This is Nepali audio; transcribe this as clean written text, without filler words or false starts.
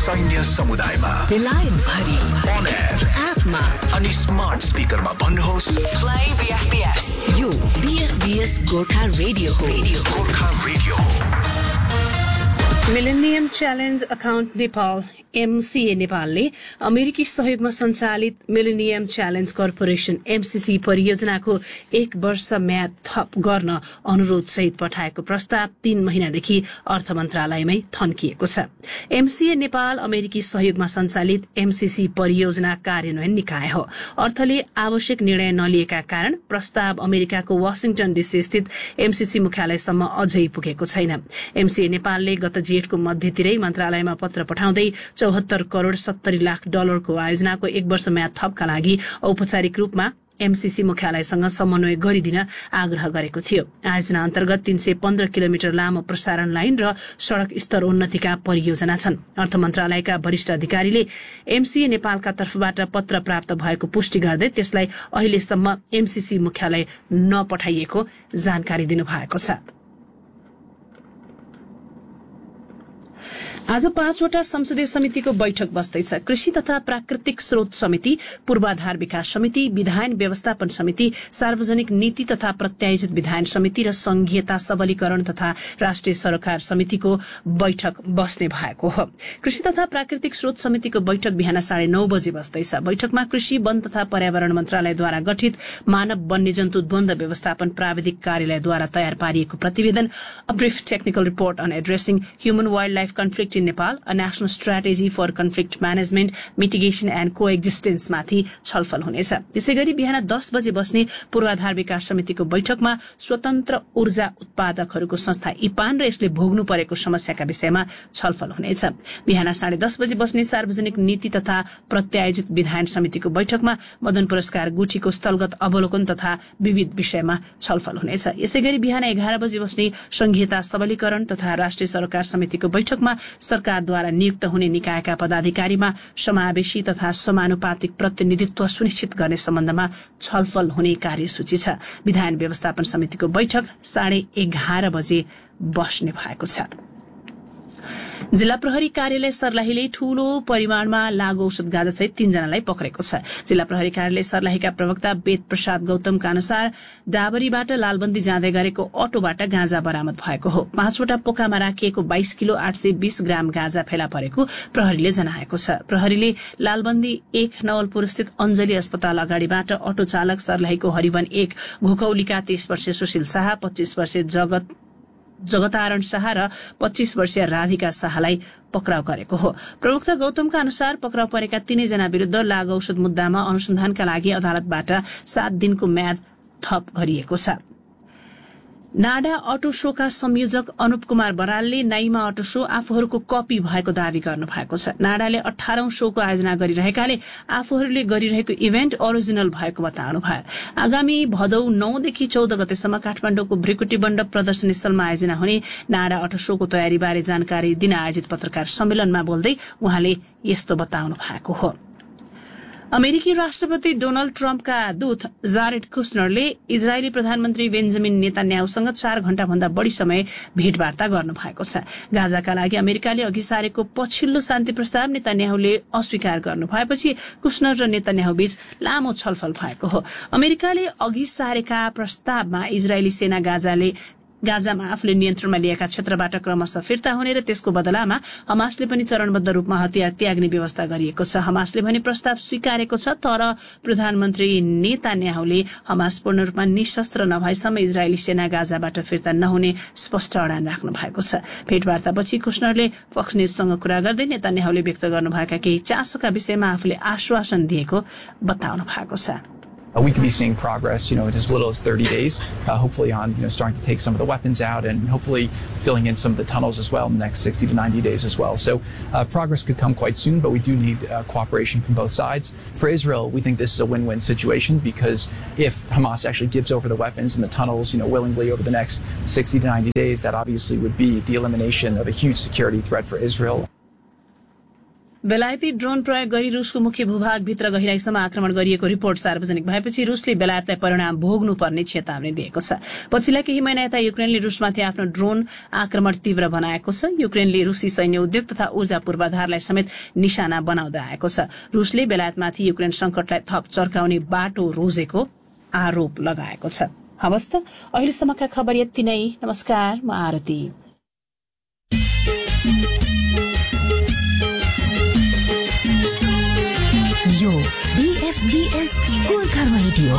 सैन्य समुदायमा, बेलायत भरि, on air, एपमा अनि स्मार्ट स्पिकरमा भन्नुहोस् Play BFBS. यो BFBS गोर्खा रेडियो हो. गोर्खा रेडियो हो। Millennium challenge account Nepal MCA नेपालले अमेरिकी सहयोगमा सञ्चालित मिलेनियम च्यालेन्ज कर्पोरेसन MCC परियोजनाको 1 वर्ष म्याद थप गर्न अनुरोध सहित पठाएको प्रस्ताव 3 महिनादेखि अर्थ मन्त्रालयमै थन्किएको छ। MCA नेपाल अमेरिकी सहयोगमा सञ्चालित MCC परियोजना कार्यान्वयन निकाय हो। अर्थले आवश्यक निर्णय नलिएका कारण प्रस्ताव अमेरिकाको वाशिङटन डीसी स्थित MCC मुख्यालयसम्म अझै पुगेको छैन। MCA नेपालले गत जेठको मध्यतिरै मन्त्रालयमा पत्र पठाउँदै 74 करोड़ 70 लाख डलरको आयोजनाको 1 वर्ष म्याद थपका लागि औपचारिक रूपमा MCC मुख्यालयसँग समन्वय गरिदिन आग्रह गरेको थियो। आयोजना अन्तर्गत 315 किलोमिटर लामो प्रसारण लाइन र सड़क स्तरोन्नतिका परियोजना छन्। अर्थ मन्त्रालयका वरिष्ठ अधिकारीले MCA नेपालका तर्फबाट पत्र प्राप्त भएको पुष्टि गर्दै त्यसलाई अहिलेसम्म MCC मुख्यालय नपठाइएको जानकारी दिनुभएको छ। आज 5वटा संसदीय समितिको बैठक बस्दैछ। कृषि तथा प्राकृतिक स्रोत समिति, पूर्वाधार विकास समिति, विधायन व्यवस्थापन समिति, सार्वजनिक नीति तथा प्रत्यायोजित विधायन समिति र संघीयता सबलीकरण तथा राष्ट्रिय सरोकार समितिको बैठक बस्ने भएको हो। कृषि तथा प्राकृतिक स्रोत समितिको बैठक बिहान 9:30 बजे बस्दैछ। बैठकमा कृषि, वन तथा पर्यावरण मन्त्रालयद्वारा गठित मानव वन्यजन्तु द्वन्द व्यवस्थापन प्राविधिक कार्यालयद्वारा तयार पारिएको प्रतिवेदन a brief technical report on addressing human wild life conflict in Nepal, a national strategy for conflict management, mitigation and coexistence माथि छलफल हुनेछ। त्यसैगरी बिहान 10 बजे बस्ने पूर्वाधार विकास समितिको बैठकमा स्वतन्त्र ऊर्जा उत्पादकहरूको संस्था इपान र यसले भोग्नु परेको समस्याका विषयमा छलफल हुनेछ। बिहान 10:30 बजे बस्ने सार्वजनिक नीति तथा प्रत्यायोजित विधायन समितिको बैठकमा मदन पुरस्कार गुठीको स्थलगत अवलोकन तथा विविध विषयमा छलफल हुनेछ। यसैगरी बिहान 11 बजे बस्ने संघीयता सबलीकरण तथा राष्ट्रिय सरोकार समितिको बैठकमा सरकारद्वारा नियुक्त हुने निकायका पदाधिकारीमा समावेशी तथा समानुपातिक प्रतिनिधित्व सुनिश्चित गर्ने सम्बन्धमा छलफल हुने कार्यसूची छ। विधायन व्यवस्थापन समितिको बैठक 11:30 बजे बस्ने भएको छ। जिल्ला प्रहरी कार्यालय सर्लाहीले ठूलो परिमाणमा लागू औषध गाँजासहित 3 जनालाई पक्रेको छ। जिल्ला प्रहरी कार्यालय सर्लाहीका प्रवक्ता वेद प्रसाद गौतमका अनुसार डाबरीबाट लालबन्दी जाँदै गरेको अटोबाट गाँजा बरामद भएको हो। 5वटा पोकामा राखिएको 22 किलो 820 ग्राम गाँजा फेला परेको प्रहरीले जनाएको छ। प्रहरीले लालबन्दी 1 नवलपुर स्थित अञ्जली अस्पताल अगाडिबाट अटो चालक सर्लाहीको हरिवन 1 घोकौलीका 30 वर्षीय सुशील शाह, 25 वर्षीय जगतारण शाह र 25 वर्षीय राधिका शाहलाई पक्राउ गरेको हो। प्रवक्ता गौतमका अनुसार पक्राउ परेका 3 जना विरूद्ध लागू औषध मुद्दामा अनुसन्धानका लागि अदालतबाट 7 दिनको म्याद थप गरिएको छ। नाडा अटो शोका संयोजक Anup Kumar बरालले Naima auto show आफूहरूको copy भएको दावी गर्नु भएको छ। नाडाले 18औं शोको आयोजना गरिरहेकाले आफूहरूले गरिरहेको इभेन्ट ओरिजिनल भएको बताउनु भयो। आगामी भदौ 9 देखि 14 गतेसम्म काठमाडौँको भ्रिकुटी मण्डप प्रदर्शनी स्थलमा आयोजना हुने नाडा अटो शोको तयारीबारे जानकारी दिन आयोजित पत्रकार सम्मेलनमा बोल्दै उहाँले यस्तो बताउनु भएको हो। अमेरिकी राष्ट्रपति डोनाल्ड ट्रम्पका दूत जारेड कुशनरले इजरायली प्रधानमन्त्री बेन्जामिन नेतान्याहुसँग 4 घण्टाभन्दा बढ़ी समय भेटवार्ता गर्नु भएको छ। गाजाका लागि अमेरिकाले अघि सारेको पछिल्लो शान्ति प्रस्ताव नेतान्याहुले अस्वीकार गर्नु भएपछि कुशनर र नेतान्याहु बीच लामो छलफल भएको हो। अमेरिकाले अघि सारेका प्रस्तावमा इजरायली सेना गाजामा आफूले नियन्त्रणमा लिएका क्षेत्रबाट क्रमशः फिर्ता हुने र त्यसको बदलामा हमासले पनि चरणबद्ध रूपमा हतियार त्याग्ने व्यवस्था गरिएको छ। हमासले भने प्रस्ताव स्वीकारेको छ, तर प्रधानमन्त्री नेतान्याहुले हमास पूर्ण रूपमा निशस्त्र नभएसम्म इजरायली सेना गाजाबाट फिर्ता नहुने स्पष्ट अडान राख्नु भएको छ। भेटवार्तापछि कुशनरले फक्स न्यूजसँग कुरा गर्दै नेतान्याहुले व्यक्त गर्नुभएका केही चासोका विषयमा आफूले आश्वासन दिएको बताउनु भएको छ। We could be seeing progress, in as little as 30 days, hopefully on, starting to take some of the weapons out and hopefully filling in some of the tunnels as well in the next 60 to 90 days as well. So progress could come quite soon, but we do need cooperation from both sides. For Israel, we think this is a win-win situation because if Hamas actually gives over the weapons and the tunnels, willingly over the next 60 to 90 days, that obviously would be the elimination of a huge security threat for Israel. बेलायती ड्रोन प्रयोग गरी रुसको मुख्य भूभागभित्र गहिराईसम्म आक्रमण गरिएको रिपोर्ट सार्वजनिक भएपछि रुसले बेलायतलाई परिणाम भोग्नुपर्ने चेतावनी दिएको छ। पछिल्ला केही महिना यता युक्रेनले रुसमाथि आफ्नो ड्रोन आक्रमण तीव्र बनाएको छ। युक्रेनले रुसी सैन्य उद्योग तथा ऊर्जा पूर्वाधारलाई समेत निशाना बनाउँदै आएको छ। रुसले बेलायतमाथि युक्रेन संकटलाई थप चर्काउने बाटो रोजेको आरोप लगाएको छ। हवस् त अहिलेसम्मका खबर यति नै। नमस्कार, म आरती। यो BFBS गोर्खा रेडियो